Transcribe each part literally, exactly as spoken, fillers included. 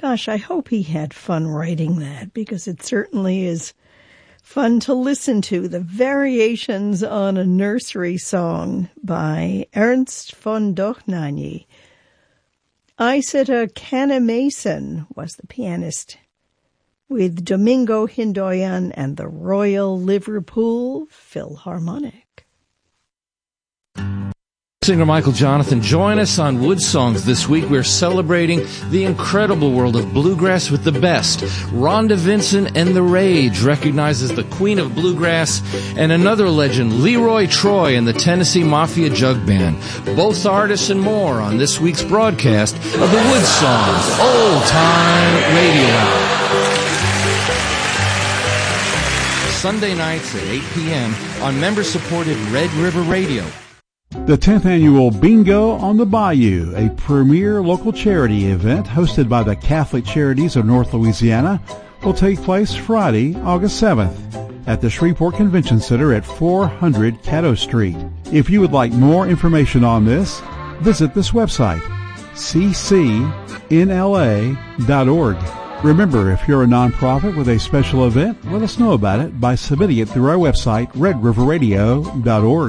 Gosh, I hope he had fun writing that, because it certainly is fun to listen to. The Variations on a Nursery Song by Ernst von Dohnanyi. Isata Canna-Mason was the pianist, with Domingo Hindoyan and the Royal Liverpool Philharmonic. Singer Michael Jonathan, join us on Wood Songs this week. We're celebrating the incredible world of bluegrass with the best. Rhonda Vincent and the Rage recognizes the Queen of Bluegrass, and another legend, Leroy Troy and the Tennessee Mafia Jug Band. Both artists and more on this week's broadcast of the Wood Songs Old Time Radio Hour. Sunday nights at eight p.m. on member-supported Red River Radio. The tenth Annual Bingo on the Bayou, a premier local charity event hosted by the Catholic Charities of North Louisiana, will take place Friday, August seventh at the Shreveport Convention Center at four hundred Caddo Street. If you would like more information on this, visit this website, c c n l a dot org. Remember, if you're a nonprofit with a special event, let us know about it by submitting it through our website, red river radio dot org.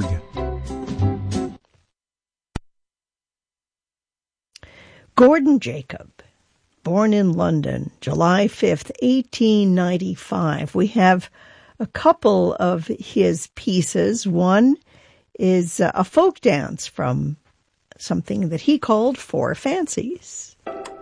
Gordon Jacob, born in London, July fifth, eighteen ninety-five. We have a couple of his pieces. One is a folk dance from something that he called Four Fancies.